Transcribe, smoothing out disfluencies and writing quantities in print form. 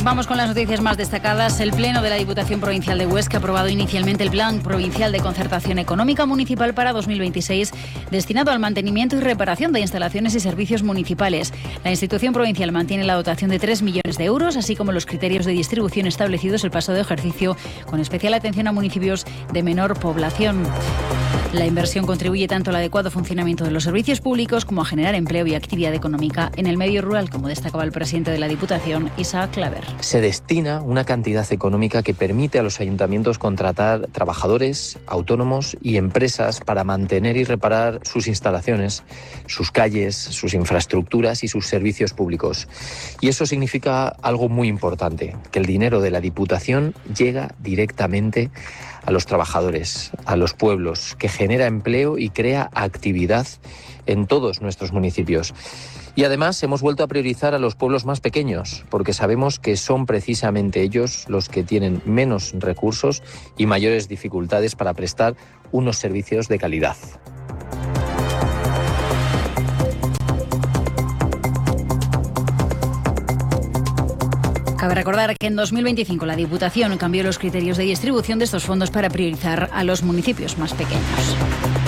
Vamos con las noticias más destacadas. El Pleno de la Diputación Provincial de Huesca ha aprobado inicialmente el Plan Provincial de Concertación Económica Municipal para 2026, destinado al mantenimiento y reparación de instalaciones y servicios municipales. La institución provincial mantiene la dotación de 3 millones de euros, así como los criterios de distribución establecidos el pasado ejercicio, con especial atención a municipios de menor población. La inversión contribuye tanto al adecuado funcionamiento de los servicios públicos como a generar empleo y actividad económica en el medio rural, como destacaba el presidente de la Diputación, Isaac Claver. Se destina una cantidad económica que permite a los ayuntamientos contratar trabajadores, autónomos y empresas para mantener y reparar sus instalaciones, sus calles, sus infraestructuras y sus servicios públicos. Y eso significa algo muy importante, que el dinero de la Diputación llega directamente a los trabajadores, a los pueblos, que genera empleo y crea actividad en todos nuestros municipios. Y además hemos vuelto a priorizar a los pueblos más pequeños, porque sabemos que son precisamente ellos los que tienen menos recursos y mayores dificultades para prestar unos servicios de calidad. Cabe recordar que en 2025 la Diputación cambió los criterios de distribución de estos fondos para priorizar a los municipios más pequeños.